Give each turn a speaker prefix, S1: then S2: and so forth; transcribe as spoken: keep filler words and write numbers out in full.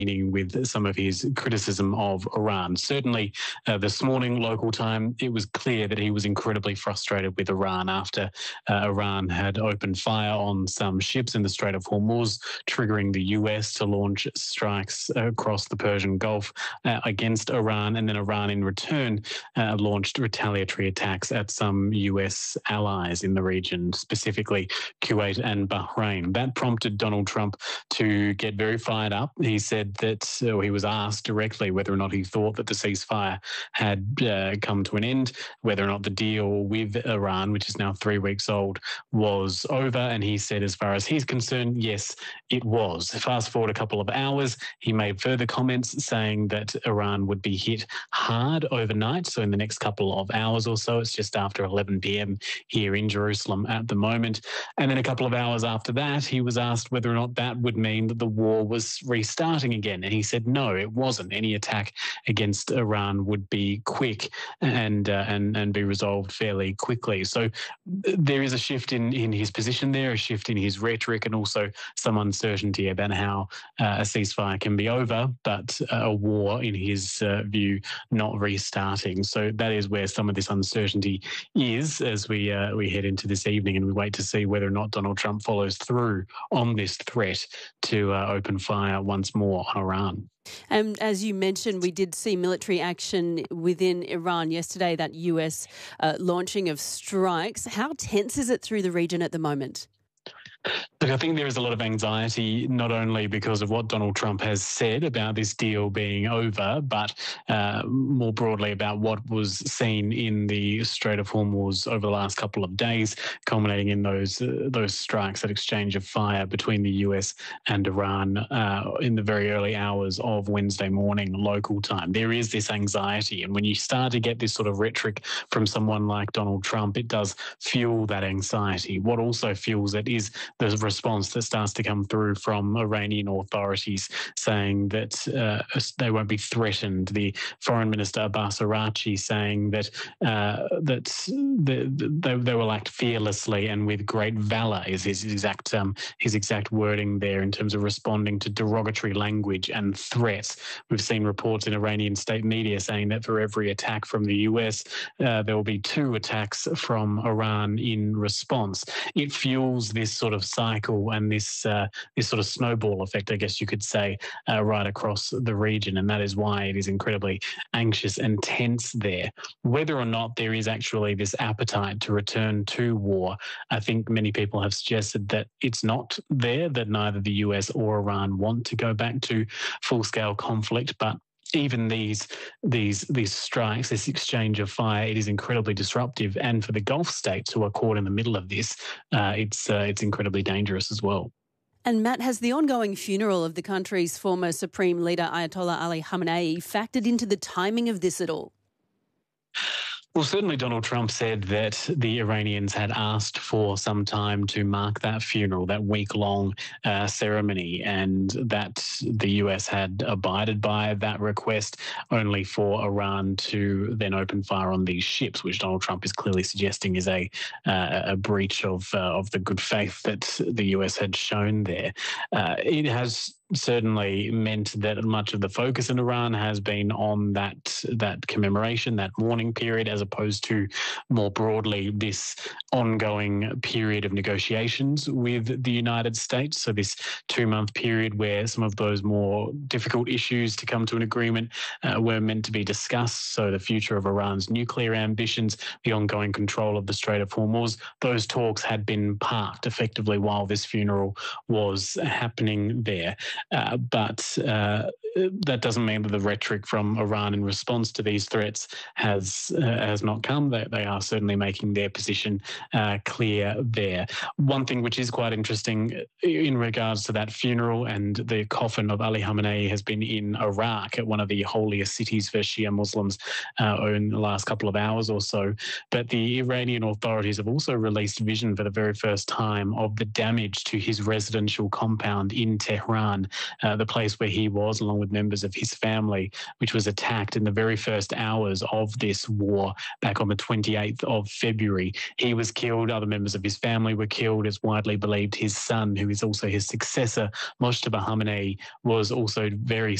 S1: with some of his criticism of Iran. Certainly uh, this morning, local time, it was clear that he was incredibly frustrated with Iran after uh, Iran had opened fire on some ships in the Strait of Hormuz, triggering the U S to launch strikes across the Persian Gulf uh, against Iran, and then Iran in return uh, launched retaliatory attacks at some U S allies in the region, specifically Kuwait and Bahrain. That prompted Donald Trump to get very fired up. He said that uh, he was asked directly whether or not he thought that the ceasefire had uh, come to an end, whether or not the deal with Iran, which is now three weeks old, was over. And he said, as far as he's concerned, yes, it was. Fast forward a couple of hours, he made further comments saying that Iran would be hit hard overnight. So in the next couple of hours or so, it's just after eleven p.m. here in Jerusalem at the moment. And then a couple of hours after that, he was asked whether or not that would mean that the war was restarting again. And he said, no, it wasn't. Any attack against Iran would be quick and uh, and and be resolved fairly quickly. So there is a shift in, in his position there, a shift in his rhetoric, and also some uncertainty about how uh, a ceasefire can be over, but a war, in his uh, view, not restarting. So that is where some of this uncertainty is as we uh, we head into this evening, and we wait to see whether or not Donald Trump follows through on this threat to uh, open fire once more on Iran.
S2: And as you mentioned, we did see military action within Iran yesterday, that U S uh, launching of strikes. How tense is it through the region at the moment?
S1: Look, I think there is a lot of anxiety, not only because of what Donald Trump has said about this deal being over, but uh, more broadly about what was seen in the Strait of Hormuz over the last couple of days, culminating in those uh, those strikes, that exchange of fire between the U S and Iran uh, in the very early hours of Wednesday morning local time. There is this anxiety, and when you start to get this sort of rhetoric from someone like Donald Trump, it does fuel that anxiety. What also fuels it is the response that starts to come through from Iranian authorities saying that uh, they won't be threatened. The Foreign Minister Abbas Araghchi saying that uh, that the, they, they will act fearlessly and with great valour is his exact um, his exact wording there in terms of responding to derogatory language and threats. We've seen reports in Iranian state media saying that for every attack from the U S, uh, there will be two attacks from Iran in response. It fuels this sort of cycle and this uh, this sort of snowball effect, I guess you could say, uh, right across the region, and that is why it is incredibly anxious and tense there. Whether or not there is actually this appetite to return to war, I think many people have suggested that it's not there, that neither the U S or Iran want to go back to full-scale conflict, but even these these these strikes, this exchange of fire, it is incredibly disruptive. And for the Gulf states who are caught in the middle of this, uh, it's uh, it's incredibly dangerous as well.
S2: And Matt, has the ongoing funeral of the country's former Supreme Leader Ayatollah Ali Khamenei factored into the timing of this at all?
S1: Well, certainly Donald Trump said that the Iranians had asked for some time to mark that funeral, that week-long uh, ceremony, and that the U S had abided by that request, only for Iran to then open fire on these ships, which Donald Trump is clearly suggesting is a uh, a breach of uh, of the good faith that the U S had shown there. Uh, it has certainly meant that much of the focus in Iran has been on that that commemoration, that mourning period, as opposed to more broadly this ongoing period of negotiations with the United States. So this two-month period where some of those more difficult issues to come to an agreement uh, were meant to be discussed. So the future of Iran's nuclear ambitions, the ongoing control of the Strait of Hormuz, those talks had been parked effectively while this funeral was happening there. Uh, but uh, that doesn't mean that the rhetoric from Iran in response to these threats has uh, has not come. They, they are certainly making their position uh, clear there. One thing which is quite interesting in regards to that funeral and the coffin of Ali Khamenei has been in Iraq, at one of the holiest cities for Shia Muslims, uh, in the last couple of hours or so. But the Iranian authorities have also released vision for the very first time of the damage to his residential compound in Tehran, uh, the place where he was, along with members of his family, which was attacked in the very first hours of this war back on the twenty-eighth of February. He was killed. Other members of his family were killed. It's widely believed his son, who is also his successor, Mojtaba Khamenei, was also very